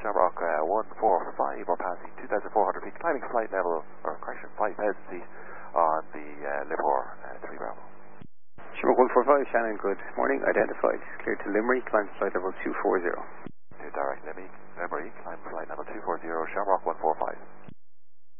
Shamrock 145, or passing 2,400 feet, climbing flight level, or correction, 5,000 feet on the Liverpool 3 Bravo. Shamrock 145, Shannon, good morning. Identified. Clear to Limerick, climb flight level 240. To direct Limerick, climb flight level 240, Shamrock 145.